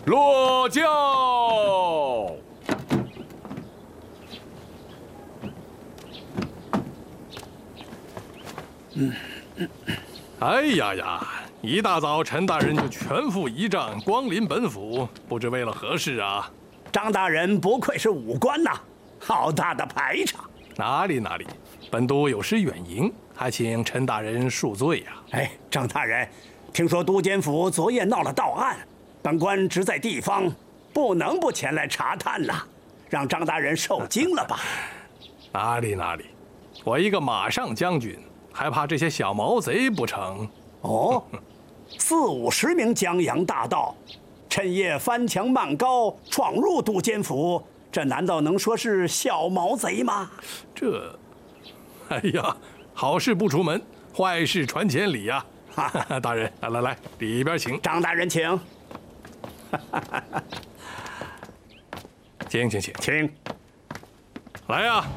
落轿。哎呀呀！一大早，陈大人就全副仪仗光临本府，不知为了何事啊？ 张大人不愧是武官呐，好大的排场！ 哪里，本都有失远迎，还请陈大人恕罪呀。 哎，张大人，听说都监府昨夜闹了盗案，本官职在地方，不能不前来查探呐，让张大人受惊了吧？ 哪里，我一个马上将军，还怕这些小毛贼不成？ 哦，40-50名江洋大盗，趁夜翻墙漫高，闯入都监府，这难道能说是小毛贼吗？ 哎呀，好事不出门，坏事传千里呀！大人，来，里边请。 张大人请。 请。 请。 来呀！